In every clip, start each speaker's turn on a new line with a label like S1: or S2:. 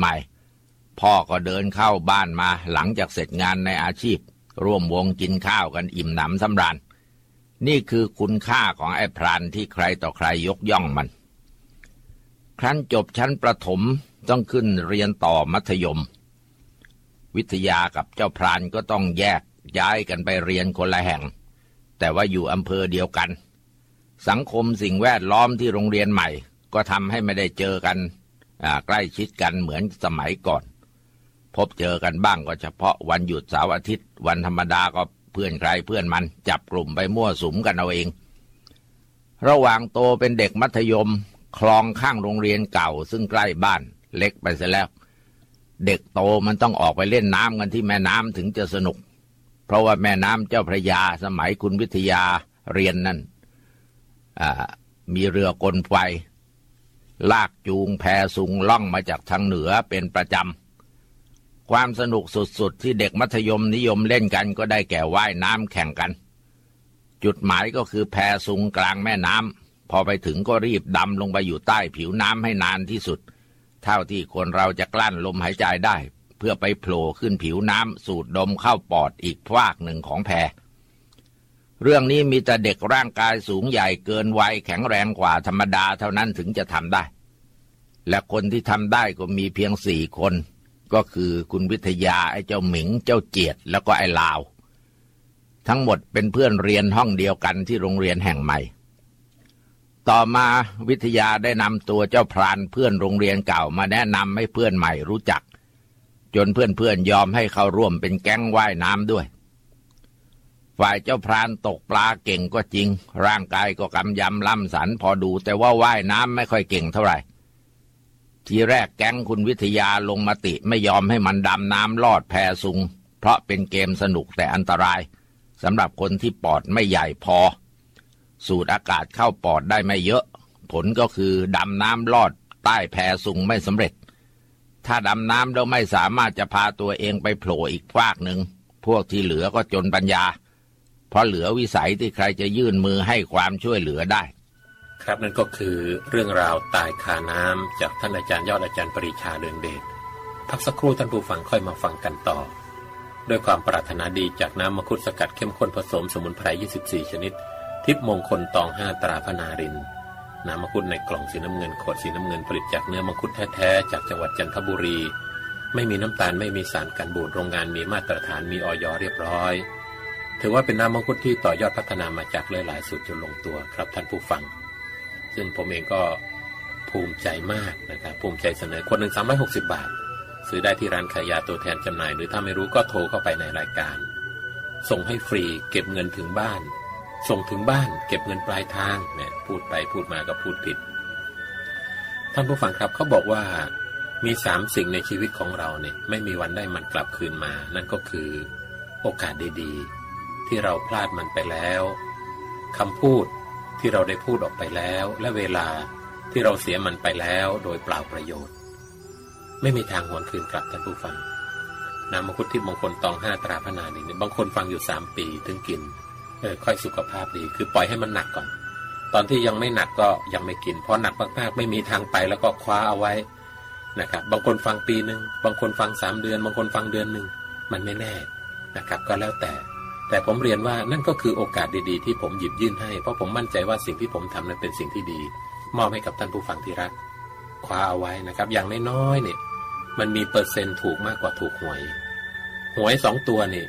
S1: ม่ๆพ่อก็เดินเข้าบ้านมาหลังจากเสร็จงานในอาชีพร่วมวงกินข้าวกันอิ่มหนำสำราญนี่คือคุณค่าของไอ้พรานที่ใครต่อใครยกย่องมันครั้นจบชั้นประถมต้องขึ้นเรียนต่อมัธยมวิทยากับเจ้าพรานก็ต้องแยกย้ายกันไปเรียนคนละแห่งแต่ว่าอยู่อำเภอเดียวกันสังคมสิ่งแวดล้อมที่โรงเรียนใหม่ก็ทำให้ไม่ได้เจอกันใกล้ชิดกันเหมือนสมัยก่อนพบเจอกันบ้างก็เฉพาะวันหยุดเสาร์อาทิตย์วันธรรมดาก็เพื่อนใครเพื่อนมันจับกลุ่มไปมั่วสุมกันเอาเองระหว่างโตเป็นเด็กมัธยมคลองข้างโรงเรียนเก่าซึ่งใกล้บ้านเล็กไปเสียแล้วเด็กโตมันต้องออกไปเล่นน้ำกันที่แม่น้ำถึงจะสนุกเพราะว่าแม่น้ำเจ้าพระยาสมัยคุณวิทยาเรียนนั่นมีเรือกลไฟลากจูงแพสุงล่องมาจากทางเหนือเป็นประจำความสนุกสุดๆที่เด็กมัธยมนิยมเล่นกันก็ได้แก่ว่ายน้ำแข่งกันจุดหมายก็คือแพสุงกลางแม่น้ำพอไปถึงก็รีบดำลงไปอยู่ใต้ผิวน้ำให้นานที่สุดเท่าที่คนเราจะกลั้นลมหายใจได้เพื่อไปโผล่ขึ้นผิวน้ำสูดดมเข้าปอดอีกฟากหนึ่งของแพเรื่องนี้มีแต่เด็กร่างกายสูงใหญ่เกินวัยแข็งแรงกว่าธรรมดาเท่านั้นถึงจะทำได้และคนที่ทำได้ก็มีเพียง4 คนก็คือคุณวิทยาไอ้เจ้าหมิงเจ้าเจียดแล้วก็ไอ้ลาวทั้งหมดเป็นเพื่อนเรียนห้องเดียวกันที่โรงเรียนแห่งใหม่ต่อมาวิทยาได้นำตัวเจ้าพรานเพื่อนโรงเรียนเก่ามาแนะนำให้เพื่อนใหม่รู้จักจนเพื่อนๆยอมให้เข้าร่วมเป็นแก๊งว่ายน้ำด้วยฝ่ายเจ้าพรานตกปลาเก่งก็จริงร่างกายก็กำยำล่ำสันพอดูแต่ว่าว่ายน้ำไม่ค่อยเก่งเท่าไหร่ทีแรกแก๊งคุณวิทยาลงมติไม่ยอมให้มันดำน้ำลอดแพสุงเพราะเป็นเกมสนุกแต่อันตรายสำหรับคนที่ปอดไม่ใหญ่พอสูดอากาศเข้าปอดได้ไม่เยอะผลก็คือดำน้ำลอดใต้แพสุงไม่สำเร็จถ้าดำน้ำแล้วไม่สามารถจะพาตัวเองไปโผล่อีกฟากหนึ่งพวกที่เหลือก็จนปัญญาเพราะเหลือวิสัยที่ใครจะยื่นมือให้ความช่วยเหลือได้
S2: ครับนั่นก็คือเรื่องราวตายคาน้ำจากท่านอาจารย์ยอดอาจารย์ปรีชาเรืองเดชพักสักครู่ท่านผู้ฟังค่อยมาฟังกันต่อด้วยความปรารถนาดีจากน้ำมังคุดสกัดเข้มข้นผสมสมุนไพร24ชนิดทิพย์มงคลตอง5ตราพนารินน้ำมังคุดในกล่องสีน้ำเงินขวดสีน้ำเงินผลิตจากเนื้อมังคุดแท้ๆจากจังหวัดจันทบุรีไม่มีน้ำตาลไม่มีสารกันบูดโรงงานมีมาตรฐานมีอย.เรียบร้อยถือว่าเป็นน้ำมังคุดที่ต่อยอดพัฒนามาจากหลายๆสูตรจนลงตัวครับท่านผู้ฟังซึ่งผมเองก็ภูมิใจมากนะครับภูมิใจเสนอคนหนึ่ง360 บาทซื้อได้ที่ร้านขายยาตัวแทนจำหน่ายหรือถ้าไม่รู้ก็โทรเข้าไปในรายการส่งให้ฟรีเก็บเงินถึงบ้านส่งถึงบ้านเก็บเงินปลายทางเนี่ยพูดไปพูดมาก็พูดผิดท่านผู้ฟังครับเขาบอกว่ามี3สิ่งในชีวิตของเราเนี่ยไม่มีวันได้มันกลับคืนมานั่นก็คือโอกาสดีๆที่เราพลาดมันไปแล้วคำพูดที่เราได้พูดออกไปแล้วและเวลาที่เราเสียมันไปแล้วโดยเปล่าประโยชน์ไม่มีทางหวนคืนกลับท่านผู้ฟังน้ำมังคุดที่มงคลตอง5ตราพนารินบางคนฟังอยู่3 ปีถึงกินค่อยสุขภาพดีคือปล่อยให้มันหนักก่อนตอนที่ยังไม่หนักก็ยังไม่กินพอหนักมากๆไม่มีทางไปแล้วก็คว้าเอาไว้นะครับบางคนฟังปีนึงบางคนฟัง3 เดือนบางคนฟังเดือนนึงมันไม่แน่นะครับก็แล้วแต่ผมเรียนว่านั่นก็คือโอกาสดีๆที่ผมหยิบยื่นให้เพราะผมมั่นใจว่าสิ่งที่ผมทำนั้นเป็นสิ่งที่ดีมอบให้กับท่านผู้ฟังที่รักคว้าเอาไว้นะครับอย่างน้อยๆเนี่ยมันมีเปอร์เซ็นต์ถูกมากกว่าถูกหวย2 ตัวนี่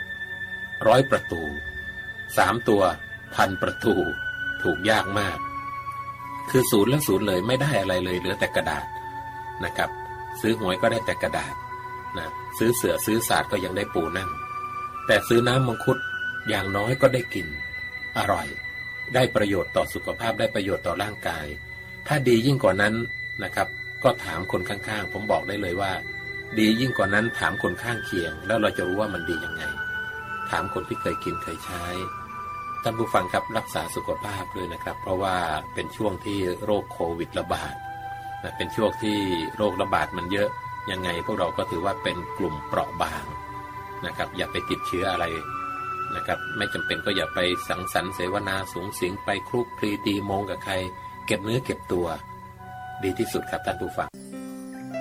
S2: 100 ประตู3 ตัว1,000 ประตูถูกยากมากคือ0และ0เลยไม่ได้อะไรเลยเหลือแต่กระดาษนะครับซื้อหวยก็ได้แต่กระดาษนะซื้อเสือซื้อศาสตร์ก็ยังได้ปูนั่งแต่ซื้อน้ำมังคุดอย่างน้อยก็ได้กินอร่อยได้ประโยชน์ต่อสุขภาพได้ประโยชน์ต่อร่างกายถ้าดียิ่งกว่านั้นนะครับก็ถามคนข้างๆผมบอกได้เลยว่าดียิ่งกว่านั้นถามคนข้างเคียงแล้วเราจะรู้ว่ามันดียังไงถามคนที่เคยกินเคยใช้ท่านผู้ฟังครับรักษาสุขภาพด้วยนะครับเพราะว่าเป็นช่วงที่โรคโควิดระบาดเป็นช่วงที่โรคระบาดมันเยอะยังไงพวกเราก็ถือว่าเป็นกลุ่มเปราะบางนะครับอย่าไปติดเชื้ออะไรนะครับไม่จำเป็นก็อย่าไปสังสรรค์เสวนาสูงสิงไปคลุกคลีตีมงกับใครเก็บเนื้อเก็บตัวดีที่สุดครับท่านผู้ฟัง